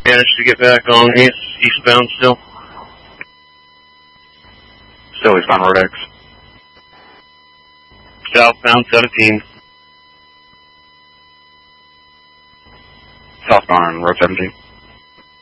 managed to get back on eastbound still? Still eastbound Road X. Southbound 17. Southbound Road 17.